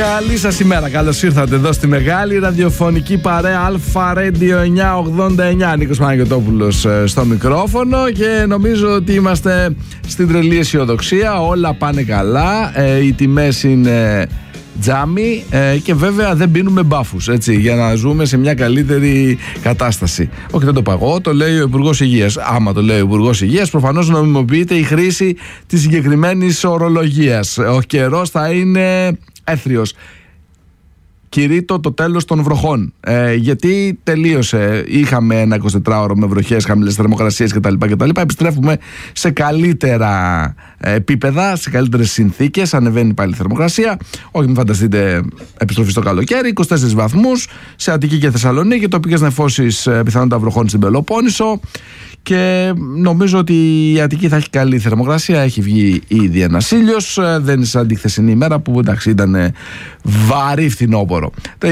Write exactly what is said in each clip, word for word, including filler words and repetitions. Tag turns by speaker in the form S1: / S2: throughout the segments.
S1: Καλή σας ημέρα, καλώς ήρθατε εδώ στη μεγάλη ραδιοφωνική παρέα Αλφα Radio εννιακόσια ογδόντα εννιά. Νίκος Παναγιωτόπουλος στο μικρόφωνο και νομίζω ότι είμαστε στην τρελή αισιοδοξία. Όλα πάνε καλά, ε, οι τιμές είναι τζάμι ε, και βέβαια δεν πίνουμε μπάφους, έτσι, για να ζούμε σε μια καλύτερη κατάσταση. Όχι, δεν το παγώ, το λέει ο Υπουργός Υγείας. Άμα το λέει ο Υπουργός Υγείας, προφανώς νομιμοποιείται η χρήση της συγκεκριμένης ορολογίας. Ο καιρός θα είναι έθριος. Κηρύττω το τέλος των βροχών. Ε, γιατί τελείωσε. Είχαμε ένα εικοσιτετράωρο με βροχές, χαμηλές θερμοκρασίες κτλ, κτλ. Επιστρέφουμε σε καλύτερα επίπεδα, σε καλύτερες συνθήκες. Ανεβαίνει πάλι η θερμοκρασία. Όχι, μην φανταστείτε επιστροφή στο καλοκαίρι. είκοσι τέσσερις βαθμούς σε Αττική και Θεσσαλονίκη. Τοπικές νεφώσεις, πιθανότητα βροχών στην Πελοπόννησο. Και νομίζω ότι η Αττική θα έχει καλή θερμοκρασία. Έχει βγει ήδη ένας ήλιος. Δεν είναι σαν τη χθεσινή ημέρα που εντάξει ήταν βαρύ φθινόπωρο.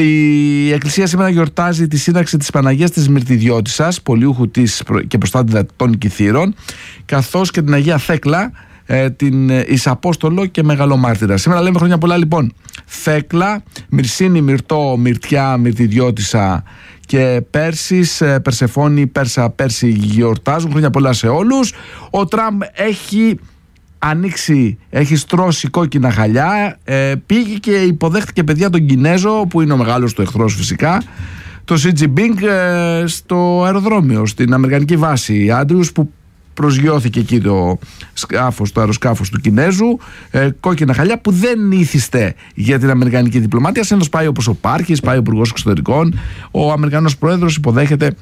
S1: Η Εκκλησία σήμερα γιορτάζει τη σύνταξη της Παναγίας της Μυρτιδιώτισσας, πολιούχου της και προστάτηδα των Κιθήρων, καθώς και την Αγία Θέκλα, την Ισαπόστολο και Μεγαλομάρτυρα. Σήμερα λέμε χρόνια πολλά λοιπόν. Θέκλα, Μυρσίνη, Μυρτό, Μυρτιά, Μυρτιδιώτισσα και Πέρσης, Περσεφόνη, Πέρσα, Πέρση γιορτάζουν. Χρόνια πολλά σε όλους. Ο Τραμπ έχει ανοίξει, έχει στρώσει κόκκινα χαλιά. Ε, πήγε και υποδέχτηκε παιδιά τον Κινέζο, που είναι ο μεγάλος του εχθρός φυσικά, το Σι Τζινπίνγκ, ε, στο αεροδρόμιο, στην αμερικανική βάση Άντριους, που προσγειώθηκε εκεί το σκάφος, το αεροσκάφος του Κινέζου. Ε, κόκκινα χαλιά που δεν ήθιστε για την αμερικανική διπλωματία. Συνήθως πάει όπως ο Πάρχης, πάει ο Υπουργός Εξωτερικών. Ο Αμερικανός Πρόεδρος υποδέχεται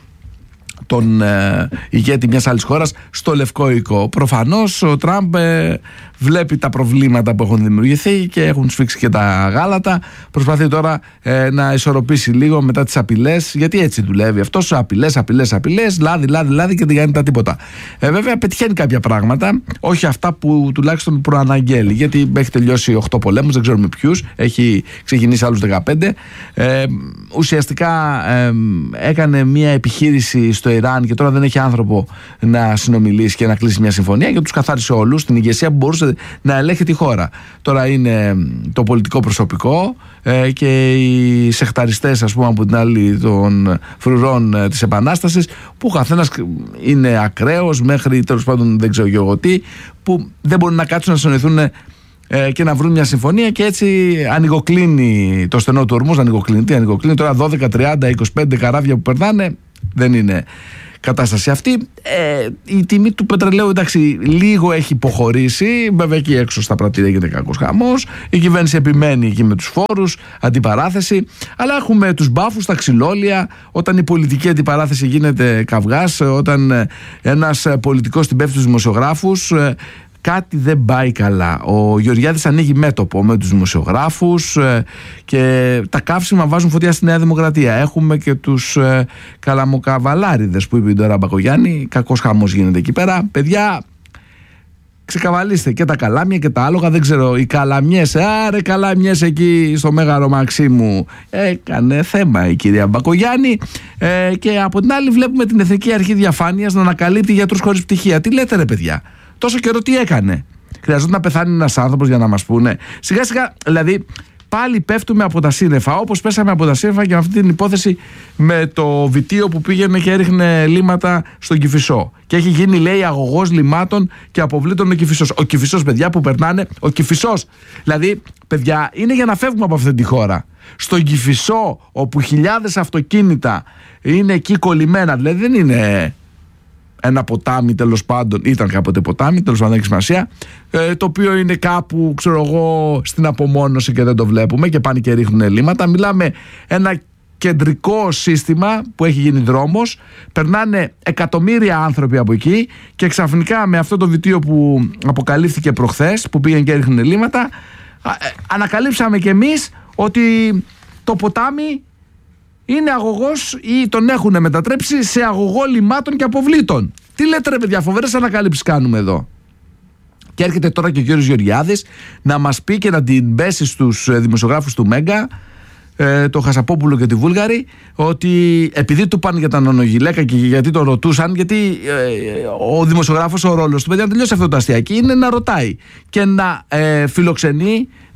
S1: τον ε, ηγέτη μιας άλλης χώρας στο Λευκό Οίκο. Προφανώς ο Τραμπ ε, βλέπει τα προβλήματα που έχουν δημιουργηθεί και έχουν σφίξει και τα γάλατα. Προσπαθεί τώρα ε, να ισορροπήσει λίγο μετά τις απειλές, γιατί έτσι δουλεύει αυτός. Απειλές, απειλές, απειλές, λάδι, λάδι, λάδι και δεν κάνει τα τίποτα. Ε, βέβαια πετυχαίνει κάποια πράγματα, όχι αυτά που τουλάχιστον προαναγγέλει, γιατί έχει τελειώσει οκτώ πολέμους, δεν ξέρουμε ποιους, έχει ξεκινήσει άλλους δεκαπέντε. Ε, ουσιαστικά ε, έκανε μια επιχείρηση στο Ιράν και τώρα δεν έχει άνθρωπο να συνομιλήσει και να κλείσει μια συμφωνία και τους καθάρισε όλους στην ηγεσία που μπορούσε να ελέγχει τη χώρα. Τώρα είναι το πολιτικό προσωπικό ε, και οι σεχταριστές, ας πούμε, από την άλλη των φρουρών ε, της Επανάστασης, που ο καθένας είναι ακραίος μέχρι τέλος πάντων δεν ξέρω και εγώ τι, που δεν μπορούν να κάτσουν να συνοηθούν ε, και να βρουν μια συμφωνία, και έτσι ανοιγοκλίνει το στενό του ορμούς. Ανοιγοκλίνει, τι ανοιγοκλίνει τώρα, δώδεκα, τριάντα, είκοσι πέντε καράβια που περνάνε, δεν είναι κατάσταση αυτή. Ε, η τιμή του πετρελαίου, εντάξει, λίγο έχει υποχωρήσει. Βέβαια εκεί έξω στα πρατήρια γίνεται κακός χαμός. Η κυβέρνηση επιμένει εκεί με τους φόρους, αντιπαράθεση. Αλλά έχουμε τους μπάφους, τα ξυλόλια. Όταν η πολιτική αντιπαράθεση γίνεται καυγάς, όταν ένας πολιτικός την πέφτει στους δημοσιογράφους, κάτι δεν πάει καλά. Ο Γεωργιάδης ανοίγει μέτωπο με τους δημοσιογράφους ε, και τα καύσιμα βάζουν φωτιά στη Νέα Δημοκρατία. Έχουμε και τους ε, καλαμοκαβαλάριδες που είπε τώρα Μπακογιάννη. Κακός χαμός γίνεται εκεί πέρα. Παιδιά, ξεκαβαλίστε και τα καλάμια και τα άλογα. Δεν ξέρω, οι καλαμιές, άρε καλαμιές εκεί στο Μέγαρο Μαξίμου, έκανε θέμα η κυρία Μπακογιάννη. Ε, και από την άλλη βλέπουμε την Εθνική Αρχή Διαφάνειας να ανακαλύπτει γιατρούς χωρίς πτυχία. Τι λέτε ρε παιδιά? Τόσο καιρό τι έκανε? Χρειαζόταν να πεθάνει ένας άνθρωπος για να μας πούνε? Σιγά σιγά, δηλαδή, πάλι πέφτουμε από τα σύννεφα, όπως πέσαμε από τα σύννεφα και με αυτή την υπόθεση με το βιτίο που πήγαινε και έριχνε λίματα στον Κηφισό. Και έχει γίνει, λέει, αγωγός λιμάτων και αποβλήτων ο Κηφισός. Ο Κηφισός, παιδιά, που περνάνε, ο Κηφισός. Δηλαδή, παιδιά, είναι για να φεύγουμε από αυτή τη χώρα. Στον Κηφισό, όπου χιλιάδες αυτοκίνητα είναι εκεί κολλημένα, δηλαδή δεν είναι ένα ποτάμι, τέλος πάντων, ήταν κάποτε ποτάμι, τέλος πάντων έχει σημασία, ε, το οποίο είναι κάπου, ξέρω εγώ, στην απομόνωση και δεν το βλέπουμε και πάνε και ρίχνουν ελλείμματα. Μιλάμε ένα κεντρικό σύστημα που έχει γίνει δρόμος, περνάνε εκατομμύρια άνθρωποι από εκεί και ξαφνικά με αυτό το βιτίο που αποκαλύφθηκε προχθές, που πήγαν και έριχνουν ελλείμματα, ανακαλύψαμε κι εμείς ότι το ποτάμι είναι αγωγός ή τον έχουν μετατρέψει σε αγωγό λιμάτων και αποβλήτων. Τι λέτε ρε παιδιά, φοβερές ανακαλύψεις κάνουμε εδώ. Και έρχεται τώρα και ο κύριος Γεωργιάδης να μας πει και να την πέσει στους δημοσιογράφους του Μέγκα, ε, το Χασαπόπουλο και τη Βούλγαρη, ότι επειδή του πάνε για τα νονογυλαίκα και γιατί τον ρωτούσαν, γιατί ε, ο δημοσιογράφος, ο ρόλος του, παιδιά, να τελειώσει αυτό το αστιακή, είναι να ρωτάει και να ε, φιλοξενεί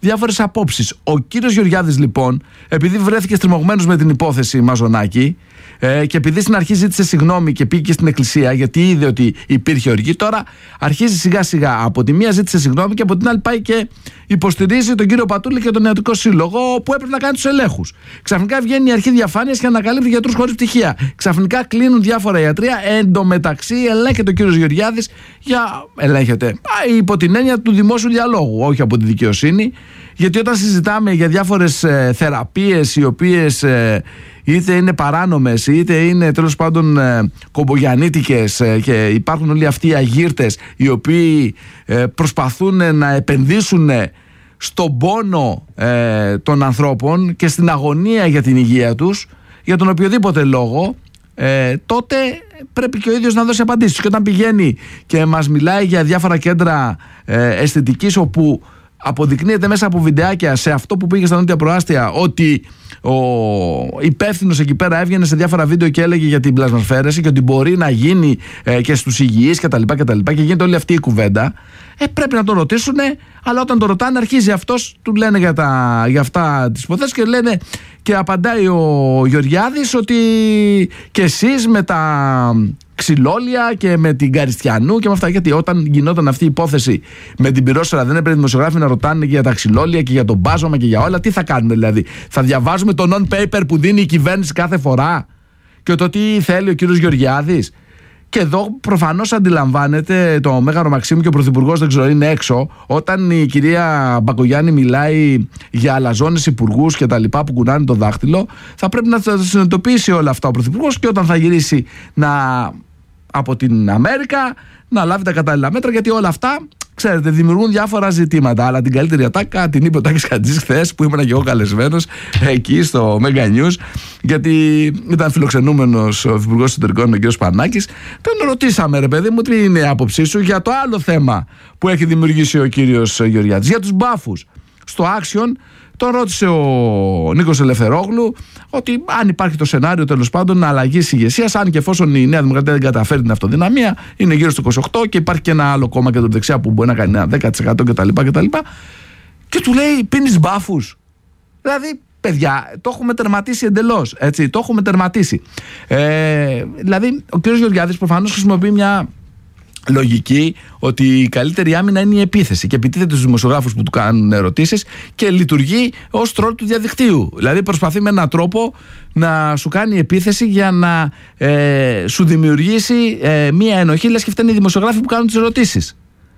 S1: διάφορες απόψεις. Ο κύριος Γεωργιάδης λοιπόν, επειδή βρέθηκε στριμωγμένος με την υπόθεση Μαζονάκη ε, και επειδή στην αρχή ζήτησε συγγνώμη και πήγε στην εκκλησία γιατί είδε ότι υπήρχε οργή, τώρα αρχίζει σιγά σιγά. Από τη μία ζήτησε συγγνώμη και από την άλλη πάει και υποστηρίζει τον κύριο Πατούλη και τον Νεατικό Σύλλογο που έπρεπε να κάνει τους ελέγχους. Ξαφνικά βγαίνει η αρχή διαφάνειας και ανακαλύπτει γιατρούς χωρίς πτυχία. Ξαφνικά κλείνουν διάφορα ιατρεία. Εν τω μεταξύ ελέγχεται ο κύριος Γεωργιάδης για. Ελέγχεται υπό την έννοια του δημόσιου διαλόγου, όχι από τη δικαιοσύνη. Γιατί όταν συζητάμε για διάφορες ε, θεραπείες οι οποίες ε, είτε είναι παράνομες είτε είναι τέλος πάντων ε, κομπογιανίτικες ε, και υπάρχουν όλοι αυτοί οι αγύρτες οι οποίοι ε, προσπαθούν να επενδύσουν στον πόνο ε, των ανθρώπων και στην αγωνία για την υγεία τους για τον οποιοδήποτε λόγο, ε, τότε πρέπει και ο ίδιος να δώσει απαντήσεις. Και όταν πηγαίνει και μας μιλάει για διάφορα κέντρα ε, αισθητικής όπου αποδεικνύεται μέσα από βιντεάκια σε αυτό που πήγε στα νότια προάστια ότι ο υπεύθυνος εκεί πέρα έβγαινε σε διάφορα βίντεο και έλεγε για την πλασμασφαίρεση και ότι μπορεί να γίνει ε, και στους υγιείς κτλ. Και, και, και γίνεται όλη αυτή η κουβέντα. Ε, πρέπει να το ρωτήσουν, αλλά όταν το ρωτάνε αρχίζει αυτός, του λένε για, τα, για αυτά τις υποθέσεις και λένε και απαντάει ο Γεωργιάδης ότι και εσείς με τα ξυλόλια και με την Καριστιανού και με αυτά. Γιατί όταν γινόταν αυτή η υπόθεση με την πυρόσφαιρα, δεν έπρεπε οι δημοσιογράφοι να ρωτάνε και για τα ξυλόλια και για τον μπάζωμα και για όλα? Τι θα κάνουμε δηλαδή? Θα διαβάζουμε το non-paper που δίνει η κυβέρνηση κάθε φορά και το τι θέλει ο κύριος Γεωργιάδης? Και εδώ προφανώς αντιλαμβάνεται το Μέγαρο Μαξίμου και ο Πρωθυπουργός, δεν ξέρω, είναι έξω. Όταν η κυρία Μπακογιάννη μιλάει για αλαζόνες υπουργούς και τα λοιπά που κουνάνε το δάχτυλο, θα πρέπει να τα συνειδητοποιήσει όλα αυτά ο Πρωθυπουργός και όταν θα γυρίσει να, από την Αμέρικα να λάβει τα κατάλληλα μέτρα, γιατί όλα αυτά, ξέρετε, δημιουργούν διάφορα ζητήματα. Αλλά την καλύτερη ατάκα την είπε ο Τάκης Χατζής χθες, που ήμουν και εγώ καλεσμένος εκεί στο Mega News, γιατί ήταν φιλοξενούμενος ο Υπουργός Εσωτερικών, ο κ. Πανάκης. Τον ρωτήσαμε, ρε παιδί μου, τι είναι η άποψή σου για το άλλο θέμα που έχει δημιουργήσει ο κύριος Γεωργιάδης, για τους μπάφους. Στο Action τον ρώτησε ο Νίκος Ελευθερόγλου ότι αν υπάρχει το σενάριο τέλος πάντων αλλαγής ηγεσίας, αν και εφόσον η Νέα Δημοκρατία δεν καταφέρει την αυτοδυναμία, είναι γύρω στο είκοσι οκτώ και υπάρχει και ένα άλλο κόμμα κεντροδεξιά που μπορεί να κάνει ένα δέκα τοις εκατό κτλ. κτλ. Και του λέει, πίνεις μπάφους? Δηλαδή, παιδιά, το έχουμε τερματίσει εντελώς. Έτσι, το έχουμε τερματίσει. Ε, δηλαδή, ο κ. Γεωργιάδης προφανώς χρησιμοποιεί μια λογική ότι η καλύτερη άμυνα είναι η επίθεση και επιτίθεται στους δημοσιογράφους που του κάνουν ερωτήσεις και λειτουργεί ως τρόλ του διαδικτύου. Δηλαδή προσπαθεί με έναν τρόπο να σου κάνει επίθεση για να ε, σου δημιουργήσει ε, μία ενοχή, λες και φταίνουν οι δημοσιογράφοι που κάνουν τις ερωτήσεις.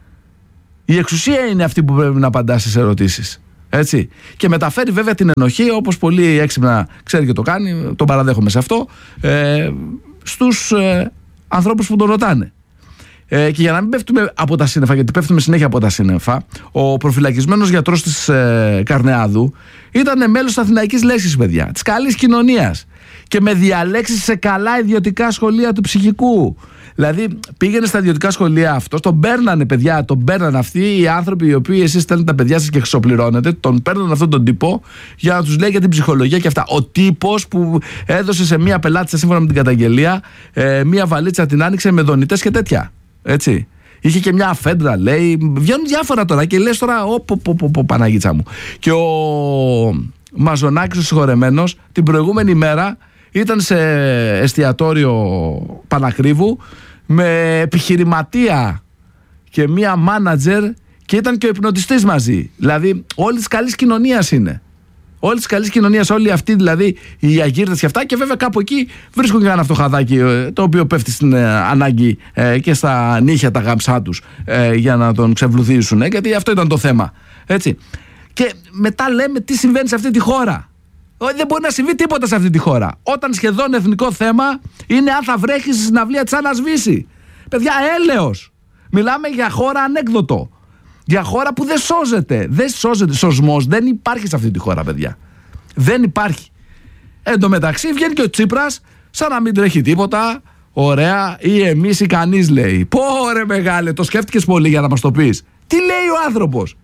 S1: Η εξουσία είναι αυτή που πρέπει να απαντά στις ερωτήσεις. Έτσι. Και μεταφέρει βέβαια την ενοχή, όπως πολύ έξυπνα ξέρει και το κάνει, τον παραδέχομαι σε αυτό, ε, στους ε, ανθρώπους που τον ρωτάνε. Ε, και για να μην πέφτουμε από τα σύννεφα, γιατί πέφτουμε συνέχεια από τα σύννεφα, ο προφυλακισμένος γιατρός της ε, Καρνεάδου ήταν μέλος της Αθηναϊκής Λέσχης, παιδιά, της καλής κοινωνίας και με διαλέξεις σε καλά ιδιωτικά σχολεία του ψυχικού. Δηλαδή πήγαινε στα ιδιωτικά σχολεία αυτό, τον παίρνανε, παιδιά, τον παίρνανε αυτοί οι άνθρωποι οι οποίοι εσείς στέλνετε τα παιδιά σας και χρυσοπληρώνετε, τον παίρνανε αυτόν τον τύπο για να τους λέει για την ψυχολογία και αυτά. Ο τύπος που έδωσε σε μία πελάτησα σύμφωνα με την καταγγελία ε, μία βαλίτσα, την άνοιξε με δονητές και τέτοια. Έτσι. Είχε και μια αφέντρα, λέει. Βγαίνουν διάφορα τώρα και λες τώρα, ω, Παναγίτσα μου. Και ο Μαζονάκης, ο συγχωρεμένος, την προηγούμενη μέρα ήταν σε εστιατόριο Πανακρίβου με επιχειρηματία και μια μάνατζερ και ήταν και ο υπνοτιστής μαζί. Δηλαδή, όλη της καλής κοινωνίας είναι. Όλη τη καλή κοινωνία, όλοι αυτοί δηλαδή οι αγύρτες και αυτά. Και βέβαια κάπου εκεί βρίσκουν και ένα αυτοχαδάκι το οποίο πέφτει στην ε, ανάγκη ε, και στα νύχια τα γάμψά τους ε, για να τον ξεβλουθήσουν. Ε, γιατί αυτό ήταν το θέμα. Έτσι. Και μετά λέμε τι συμβαίνει σε αυτή τη χώρα. Δεν μπορεί να συμβεί τίποτα σε αυτή τη χώρα. Όταν σχεδόν εθνικό θέμα είναι αν θα βρέχει στη συναυλία της Άννας Βύση. Παιδιά, έλεος. Μιλάμε για χώρα ανέκδοτο. Για χώρα που δεν σώζεται. Δεν σώζεται. Σωσμός δεν υπάρχει σε αυτή τη χώρα, παιδιά. Δεν υπάρχει. Εν τω μεταξύ βγαίνει και ο Τσίπρας σαν να μην τρέχει τίποτα. Ωραία. Ή εμείς ή κανείς, λέει. Πω ρε μεγάλε, το σκέφτηκες πολύ για να μας το πεις. Τι λέει ο άνθρωπος?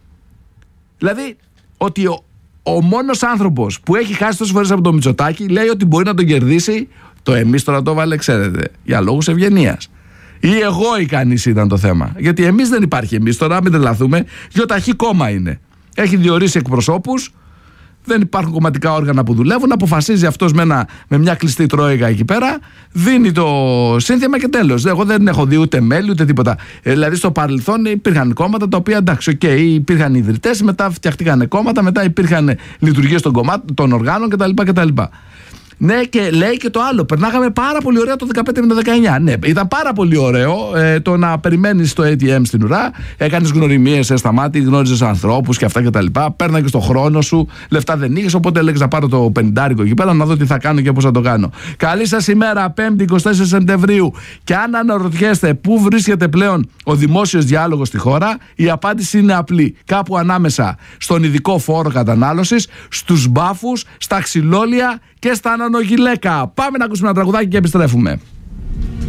S1: Δηλαδή ότι ο, ο μόνος άνθρωπος που έχει χάσει τόσες φορές από το Μητσοτάκη λέει ότι μπορεί να τον κερδίσει. Το εμείς τώρα το βάλε, ξέρετε, για λόγους ευγενίας. Ή εγώ ή κανείς ήταν το θέμα. Γιατί εμείς δεν υπάρχει εμείς τώρα, μην τρελαθούμε. Γιοταχή κόμμα είναι. Έχει διορίσει εκπροσώπους. Δεν υπάρχουν κομματικά όργανα που δουλεύουν. Αποφασίζει αυτός με, με μια κλειστή τρόικα εκεί πέρα. Δίνει το σύνθημα και τέλος. Εγώ δεν έχω δει ούτε μέλη ούτε τίποτα. Ε, δηλαδή στο παρελθόν υπήρχαν κόμματα τα οποία εντάξει, okay, υπήρχαν ιδρυτές, μετά φτιαχτήκαν κόμματα, μετά υπήρχαν λειτουργίες των, κομμάτων, των οργάνων κτλ. κτλ. Ναι, και λέει και το άλλο. Περνάγαμε πάρα πολύ ωραία το δεκαπέντε με το δεκαεννιά. Ναι, ήταν πάρα πολύ ωραίο ε, το να περιμένεις το έι τι εμ στην ουρά. Έκανες γνωριμίες στα μάτια, γνώριζες ανθρώπους και αυτά κτλ. Παίρναγες το χρόνο σου, λεφτά δεν είχες. Οπότε έλεγες να πάρω το πενηντάρικο εκεί πέρα να δω τι θα κάνω και πώς θα το κάνω. Καλή σας ημέρα, Πέμπτη εικοστή τέταρτη Σεπτεμβρίου. Και αν αναρωτιέστε πού βρίσκεται πλέον ο δημόσιος διάλογος στη χώρα, η απάντηση είναι απλή. Κάπου ανάμεσα στον ειδικό φόρο κατανάλωσης, στους μπάφους, στα ξυλόλια και στα ανανογιλέκα. Πάμε να ακούσουμε ένα τραγουδάκι και επιστρέφουμε.